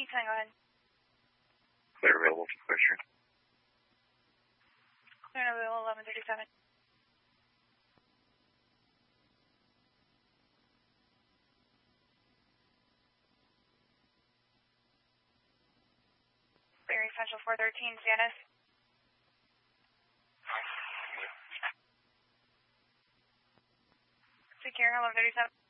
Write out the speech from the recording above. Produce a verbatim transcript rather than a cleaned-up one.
E ten, go ahead. Clear available for question. Clear available, eleven thirty-seven. Clear Essential four thirteen, C N S. Secure, eleven thirty-seven.